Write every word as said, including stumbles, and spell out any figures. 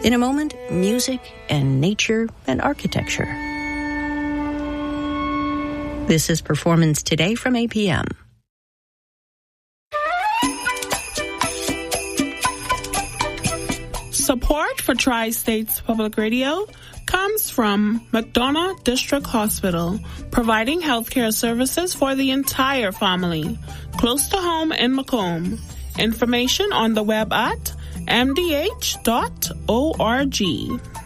In a moment, music and nature and architecture. This is Performance Today from A P M. Support for Tri-States Public Radio comes from McDonough District Hospital, providing healthcare services for the entire family, close to home in Macomb. Information on the web at m d h dot org.